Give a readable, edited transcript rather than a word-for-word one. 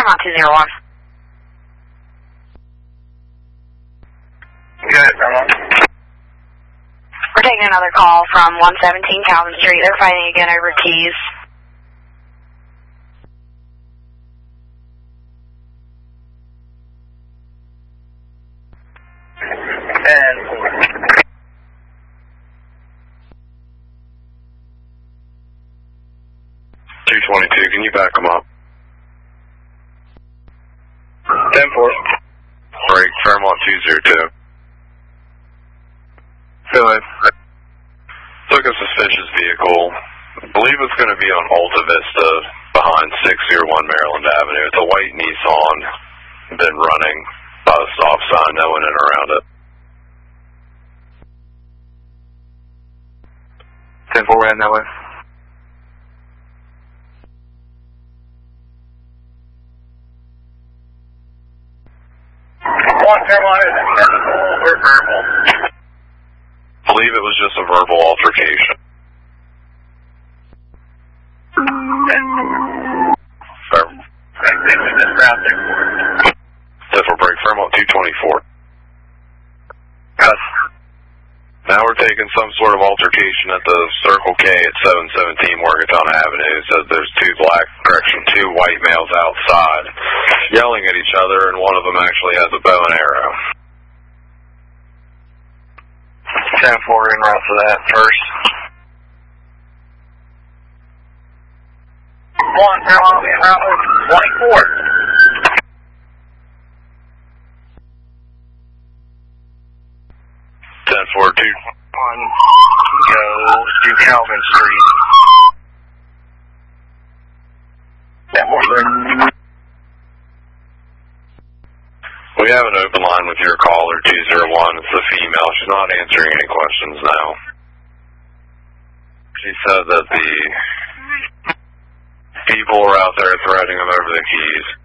Fairmont 201. Good, Fairmont. We're taking another call from 117 Calvin Street. They're fighting again over keys. And 222, can you back them up? 10-4. Break, Fairmont 202. Go ahead. Took a suspicious vehicle. I believe it's going to be on Alta Vista behind 601 Maryland Avenue. It's a white Nissan. Been running by the stop sign, no one in and around it. 10-4 ran that way. One Fairmont is physical or verbal? I believe it was just a verbal altercation. Different break, Fairmont 224. Yes. Now we're taking some sort of altercation at the Circle K at 717 Morgantown Avenue. It says there's two white males outside yelling at each other, and one of them actually has a bow and arrow. 10-4 en route for that first. One Fairmont en route with 24. 10-4, 2. Go to Calvin Street. We have an open line with your caller, 201. It's a female. She's not answering any questions now. She said that the people were out there threatening them over the keys.